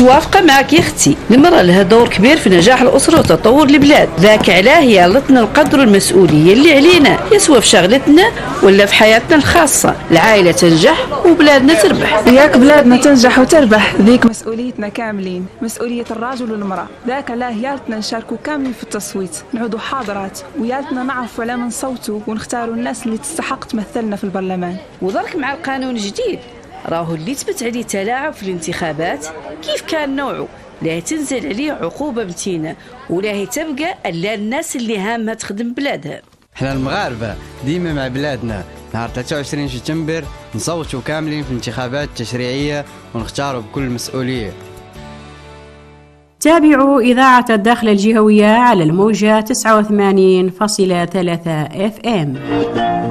متوافقة معك يا اختي، المرأة لها دور كبير في نجاح الأسرة وتطور البلاد، ذاك علاه يالتنا القدر المسؤولية اللي علينا، يسوى في شغلتنا ولا في حياتنا الخاصة. العائلة تنجح وبلادنا تربح. وياك بلادنا تنجح وتربح، ذيك مسؤوليتنا كاملين، مسؤولية الرجل والمرأة. ذاك علاه يالتنا نشاركوا كاملين في التصويت، نعودوا حاضرات، ويالتنا نعرفوا على من صوتوا ونختاروا الناس اللي تستحق تمثلنا في البرلمان. وذلك مع القانون الجديد راهو اللي تبت عليه تلاعب في الانتخابات كيف كان نوعه، لا تنزل عليه عقوبة متينة ولا تبقى الا الناس اللي هامها تخدم بلادها. احنا المغاربة ديما مع بلادنا. نهار 23 سبتمبر نصوتوا كاملين في الانتخابات التشريعية ونختاروا بكل مسؤولية. تابعوا إذاعة الداخل الجهوية على الموجة 89.3 FM.